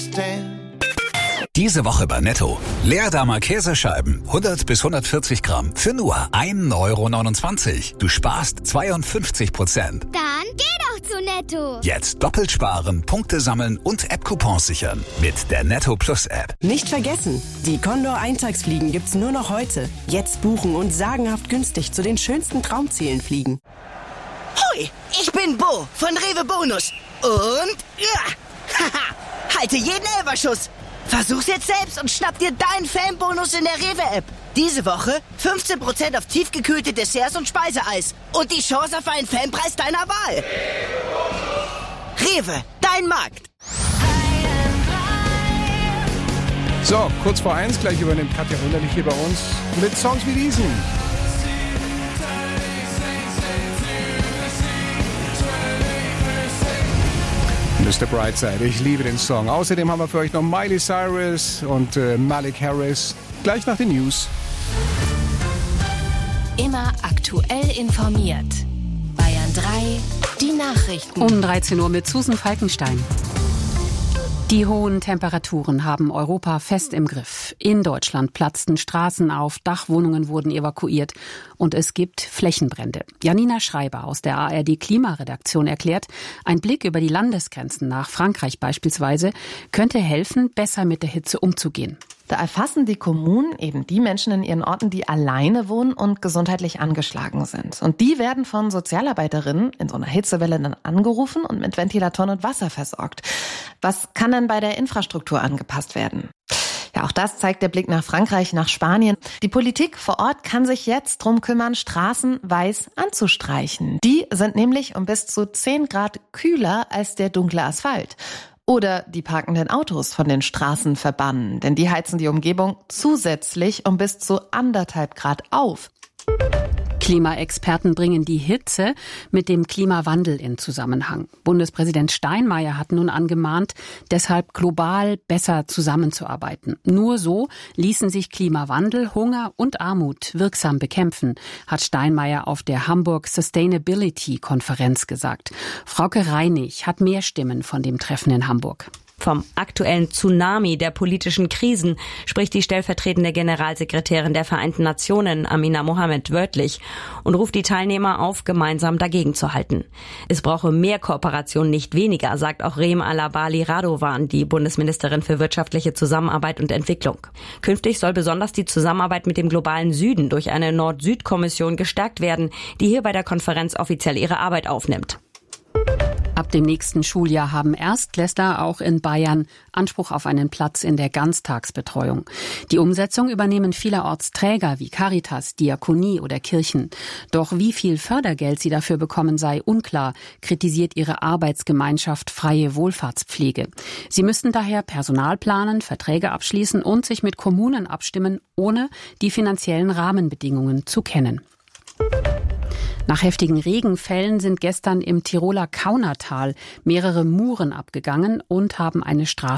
understand. Diese Woche bei Netto. Leerdammer Käsescheiben, 100 bis 140 Gramm, für nur 1,29 €. Du sparst 52%. Dann geh doch zu Netto. Jetzt doppelt sparen, Punkte sammeln und App-Coupons sichern. Mit der Netto Plus App. Nicht vergessen, die Condor Eintagsfliegen gibt's nur noch heute. Jetzt buchen und sagenhaft günstig zu den schönsten Traumzielen fliegen. Hui, ich bin Bo von Rewe Bonus. Und halte jeden Elferschuss. Versuch's jetzt selbst und schnapp dir deinen Fanbonus in der Rewe-App. Diese Woche 15% auf tiefgekühlte Desserts und Speiseeis. Und die Chance auf einen Fanpreis deiner Wahl. Rewe, dein Markt. So, kurz vor 1, gleich übernimmt Katja Wunderlich hier bei uns mit Songs wie diesen. Mr. Brightside, ich liebe den Song. Außerdem haben wir für euch noch Miley Cyrus und Malik Harris. Gleich nach den News. Immer aktuell informiert. Bayern 3, die Nachrichten. Um 13 Uhr mit Susan Falkenstein. Die hohen Temperaturen haben Europa fest im Griff. In Deutschland platzten Straßen auf, Dachwohnungen wurden evakuiert und es gibt Flächenbrände. Janina Schreiber aus der ARD-Klimaredaktion erklärt, ein Blick über die Landesgrenzen nach Frankreich beispielsweise könnte helfen, besser mit der Hitze umzugehen. Da erfassen die Kommunen eben die Menschen in ihren Orten, die alleine wohnen und gesundheitlich angeschlagen sind. Und die werden von Sozialarbeiterinnen in so einer Hitzewelle dann angerufen und mit Ventilatoren und Wasser versorgt. Was kann denn bei der Infrastruktur angepasst werden? Ja, auch das zeigt der Blick nach Frankreich, nach Spanien. Die Politik vor Ort kann sich jetzt drum kümmern, Straßen weiß anzustreichen. Die sind nämlich um bis zu 10 Grad kühler als der dunkle Asphalt. Oder die parkenden Autos von den Straßen verbannen, denn die heizen die Umgebung zusätzlich um bis zu 1,5 Grad auf. Klimaexperten bringen die Hitze mit dem Klimawandel in Zusammenhang. Bundespräsident Steinmeier hat nun angemahnt, deshalb global besser zusammenzuarbeiten. Nur so ließen sich Klimawandel, Hunger und Armut wirksam bekämpfen, hat Steinmeier auf der Hamburg Sustainability-Konferenz gesagt. Frauke Reinig hat mehr Stimmen von dem Treffen in Hamburg. Vom aktuellen Tsunami der politischen Krisen spricht die stellvertretende Generalsekretärin der Vereinten Nationen, Amina Mohammed, wörtlich und ruft die Teilnehmer auf, gemeinsam dagegen zu halten. Es brauche mehr Kooperation, nicht weniger, sagt auch Rem Alabali Radovan, die Bundesministerin für wirtschaftliche Zusammenarbeit und Entwicklung. Künftig soll besonders die Zusammenarbeit mit dem globalen Süden durch eine Nord-Süd-Kommission gestärkt werden, die hier bei der Konferenz offiziell ihre Arbeit aufnimmt. Ab dem nächsten Schuljahr haben Erstklässler auch in Bayern Anspruch auf einen Platz in der Ganztagsbetreuung. Die Umsetzung übernehmen vielerorts Träger wie Caritas, Diakonie oder Kirchen. Doch wie viel Fördergeld sie dafür bekommen, sei unklar, kritisiert ihre Arbeitsgemeinschaft Freie Wohlfahrtspflege. Sie müssten daher Personal planen, Verträge abschließen und sich mit Kommunen abstimmen, ohne die finanziellen Rahmenbedingungen zu kennen. Nach heftigen Regenfällen sind gestern im Tiroler Kaunertal mehrere Muren abgegangen und haben eine Straße